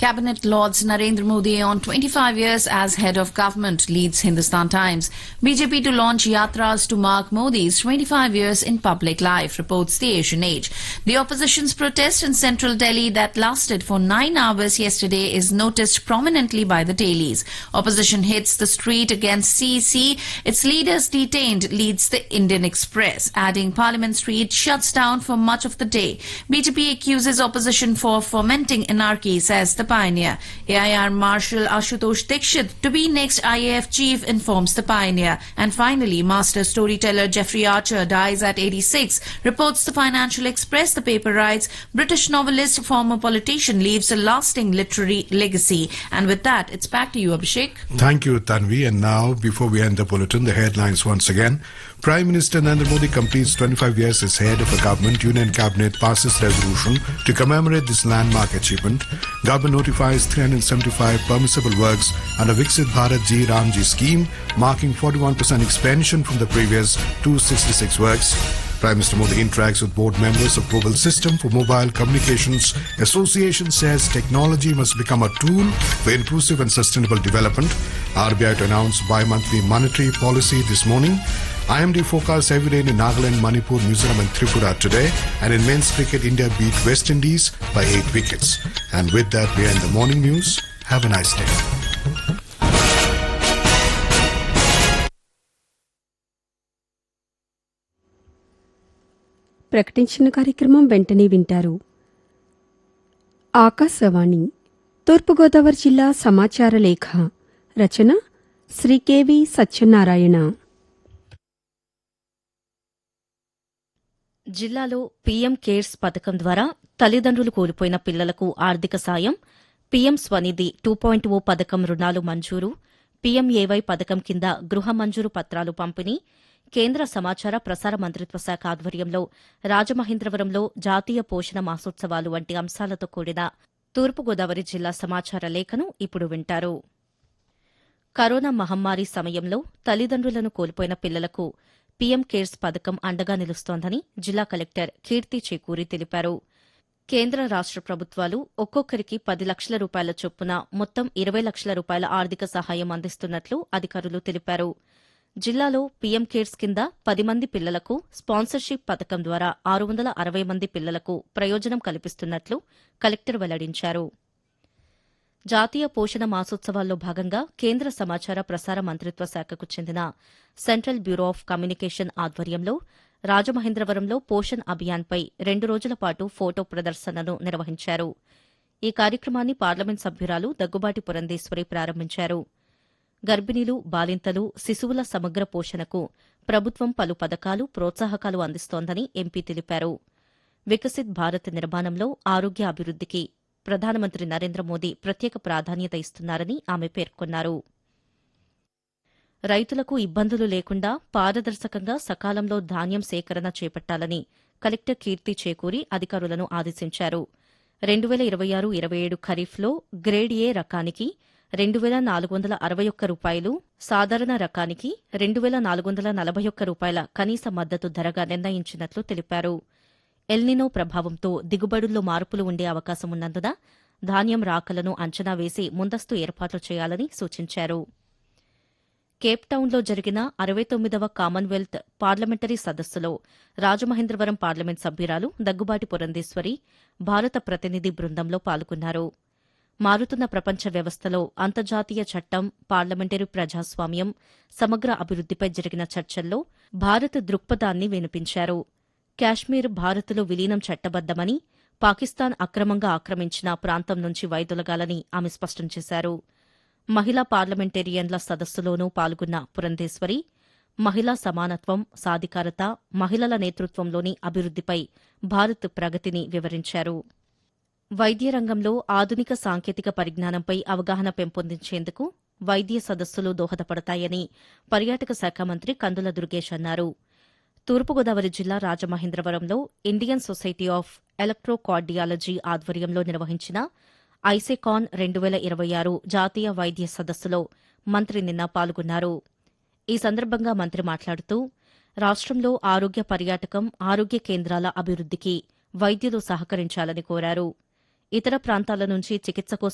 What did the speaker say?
Cabinet lauds Narendra Modi on 25 years as head of government, leads Hindustan Times. BJP to launch yatras to mark Modi's 25 years in public life, reports the Asian Age. The opposition's protest in central Delhi that lasted for 9 hours yesterday is noticed prominently by the dailies. Opposition hits the street against CEC. Its leaders detained, leads the Indian Express. Adding Parliament Street shuts down for much of the day. BJP accuses opposition for fomenting anarchy, says the Pioneer. AIR Marshal Ashutosh Dikshit to be next IAF chief, informs the Pioneer. And finally, master storyteller Jeffrey Archer dies at 86, reports the Financial Express. The paper writes, British novelist, former politician, leaves a lasting literary legacy. And with that, it's back to you, Abhishek. Thank you, Tanvi. And now, before we end the bulletin, the headlines once again. Prime Minister Narendra Modi completes 25 years as head of a government. Union Cabinet passes resolution to commemorate this landmark achievement. Government notifies 375 permissible works under Viksit Bharat Ji Ramji scheme, marking 41% expansion from the previous 266 works. Prime Minister Modi interacts with board members of Global System for Mobile Communications Association, says technology must become a tool for inclusive and sustainable development. RBI to announce bi-monthly monetary policy this morning. IMD forecasts heavy rain in Nagaland, Manipur, Mizoram and Tripura today. And in men's cricket, India beat West Indies by 8 wickets. And with that, we end the morning news. Have a nice day. ప్రకటించిన కార్యక్రమం వెంటనే వింటారు. ఆకాశవాణి తూర్పుగోదావరి జిల్లా సమాచార లేఖ రచన Shri KV Satyanarayana. జిల్లాలో PM cares పథకం ద్వారా తల్లిదండ్రులు కోల్పోయిన పిల్లలకు ఆర్థిక సాయం, పీఎం స్వనిధి 2.0 పథకం రుణాలు మంజూరు, పీఎంఏవై పథకం కింద గృహ మంజూరు పత్రాలు పంపిణీ, కేంద్ర సమాచార ప్రసార మంత్రిత్వ శాఖ ఆధ్వర్యంలో రాజమహేంద్రవరంలో జాతీయ పోషణ మాసోత్సవాలు వంటి అంశాలతో కూడిన తూర్పుగోదావరి జిల్లా సమాచార లేఖను ఇప్పుడు వింటారు. కరోనా మహమ్మారి సమయంలో తల్లిదండ్రులను కోల్పోయిన పిల్లలకు పీఎం కేర్స్ పథకం అండగా నిలుస్తోందని జిల్లా కలెక్టర్ కీర్తి చేకూరి తెలిపారు. కేంద్ర రాష్ట ప్రభుత్వాలు ఒక్కొక్కరికి 10 లక్షల రూపాయల చొప్పున మొత్తం 20 లక్షల రూపాయల ఆర్థిక సహాయం అందిస్తున్నట్లు అధికారులు తెలిపారు. జిల్లాలో పీఎం కేర్స్ కింద 10 మంది పిల్లలకు స్పాన్సర్షిప్ పథకం ద్వారా 660 మంది పిల్లలకు ప్రయోజనం కల్పిస్తున్నట్లు కలెక్టర్ వెల్లడించారు. జాతీయ పోషణ మాసోత్సవాల్లో భాగంగా కేంద్ర సమాచార ప్రసార మంత్రిత్వ శాఖకు చెందిన సెంట్రల్ బ్యూరో ఆఫ్ కమ్యూనికేషన్ ఆధ్వర్యంలో రాజమహేంద్రవరంలో పోషణ్ అభియాన్పై 2 రోజుల పాటు ఫోటో ప్రదర్శనను నిర్వహించారు. ఈ కార్యక్రమాన్ని పార్లమెంట్ సభ్యురాలు దగ్గుబాటి పురంధేశ్వరి ప్రారంభించారు. గర్భిణీలు, బాలింతలు, శిశువుల సమగ్ర పోషణకు ప్రభుత్వం పలు పథకాలు, ప్రోత్సాహకాలు అందిస్తోందని ఎంపీ తెలిపారు. వికసిత్ భారత్ నిర్మాణంలో ఆరోగ్య అభివృద్దికి ప్రధానమంత్రి నరేంద్ర మోదీ ప్రత్యేక ప్రాధాన్యత ఇస్తున్నారని ఆమె పేర్కొన్నారు. రైతులకు ఇబ్బందులు లేకుండా పారదర్శకంగా సకాలంలో ధాన్యం సేకరణ చేపట్టాలని కలెక్టర్ కీర్తి చేకూరి అధికారులను ఆదేశించారు. 2026-27 ఖరీఫ్లో గ్రేడ్ ఏ రకానికి 2,461 రూపాయలు, సాధారణ రకానికి 2,441 రూపాయల కనీస మద్దతు ధరగా నిర్ణయించినట్లు తెలిపారు. ఎల్నినో ప్రభావంతో దిగుబడుల్లో మార్పులు ఉండే అవకాశం ఉన్నందున ధాన్యం రాకలను అంచనా వేసి ముందస్తు ఏర్పాట్లు చేయాలని సూచించారు. కేప్టౌన్లో జరిగిన 69వ కామన్వెల్త్ పార్లమెంటరీ సదస్సులో రాజమహేంద్రవరం పార్లమెంట్ సభ్యురాలు దగ్గుబాటి పురంధేశ్వరి భారత ప్రతినిధి బృందంలో పాల్గొన్నారు. మారుతున్న ప్రపంచ వ్యవస్థలో అంతర్జాతీయ చట్టం, పార్లమెంటరీ ప్రజాస్వామ్యం, సమగ్ర అభివృద్దిపై జరిగిన చర్చల్లో భారత్ దృక్పథాన్ని వినిపించారు. కాశ్మీర్ భారత్లో విలీనం చట్టబద్దమని, పాకిస్తాన్ అక్రమంగా ఆక్రమించిన ప్రాంతం నుంచి వైదొలగాలని ఆమె స్పష్టం చేశారు. మహిళా పార్లమెంటేరియన్ల సదస్సులోనూ పాల్గొన్న పురంధేశ్వరి మహిళా సమానత్వం, సాధికారత, మహిళల నేతృత్వంలోని అభివృద్దిపై భారత్ ప్రగతిని వివరించారు. వైద్య రంగంలో ఆధునిక సాంకేతిక పరిజ్ఞానంపై అవగాహన పెంపొందించేందుకు వైద్య సదస్సులు దోహదపడతాయని పర్యాటక శాఖ మంత్రి కందుల దుర్గేష్ అన్నారు. తూర్పుగోదావరి జిల్లా రాజమహేంద్రవరంలో ఇండియన్ సొసైటీ ఆఫ్ ఎలక్ట్రోకార్డియాలజీ ఆధ్వర్యంలో నిర్వహించిన ఐసెకాన్ 2026 జాతీయ వైద్య సదస్సులో మంత్రి నిన్న పాల్గొన్నారు. ఈ సందర్భంగా మంత్రి మాట్లాడుతూ రాష్ట్రంలో ఆరోగ్య పర్యాటకం, ఆరోగ్య కేంద్రాల అభివృద్దికి వైద్యులు సహకరించాలని కోరారు. ఇతర ప్రాంతాల నుంచి చికిత్స కోసం